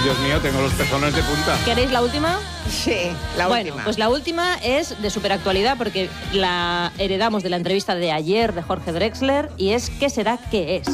Dios mío, tengo los pezones de punta. ¿Queréis la última? Sí, la Bueno, última. pues la última es de superactualidad porque la heredamos de la entrevista de ayer de Jorge Drexler y es ¿qué será que es?